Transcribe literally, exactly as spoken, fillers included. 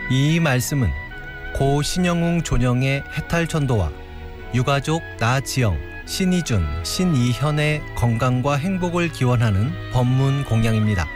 이 말씀은 고 신영웅 존영의 해탈전도와 유가족 나지영, 신이준, 신이현의 건강과 행복을 기원하는 법문 공양입니다.